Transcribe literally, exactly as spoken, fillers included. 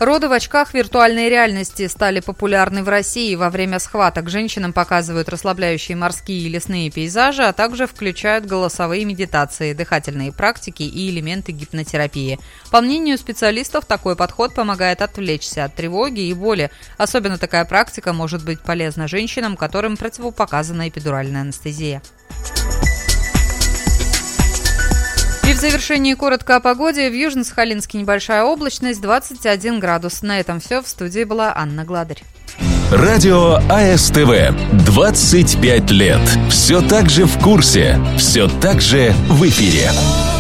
Роды в очках виртуальной реальности стали популярны в России. Во время схваток женщинам показывают расслабляющие морские и лесные пейзажи, а также включают голосовые медитации, дыхательные практики и элементы гипнотерапии. По мнению специалистов, такой подход помогает отвлечься от тревоги и боли. Особенно такая практика может быть полезна женщинам, которым противопоказана эпидуральная анестезия. И в завершении коротко о погоде. В Южно-Сахалинске небольшая облачность, двадцать один градус. На этом все. В студии была Анна Гладарь. Радио АСТВ. двадцать пять лет. Все так же в курсе. Все так же в эфире.